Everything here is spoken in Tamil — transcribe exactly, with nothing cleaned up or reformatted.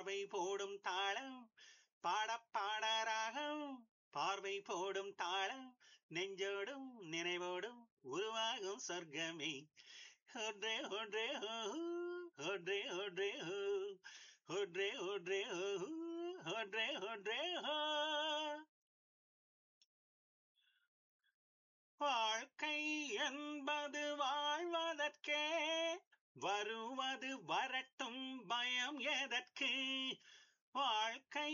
பார்வை போடும் தாளம் பாட பாட ராகம் பார்வை போடும் தாளம் நெஞ்சோடும் நினைவோடும் உருவாகும் சொர்க்கமே ஒன்றே ஒன்றே ஓ ஒன்றே ஒன்றே ஓ ஒன்றே ஒன்றே ஓ ஒன்றே ஒன்றே ஓ வாழ்க்கை என்பது வாழ்வதற்கே வருவது வரட்டும் பயம் எதற்கு வாழ்க்கை